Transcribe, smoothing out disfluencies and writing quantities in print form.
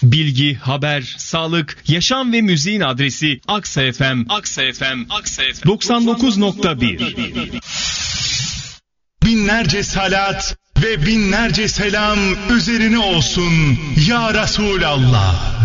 Bilgi, haber, sağlık, yaşam ve müziğin adresi Aksa FM. Aksa FM. Aksa FM. 99.1. Binlerce salat ve binlerce selam üzerine olsun ya Resulallah.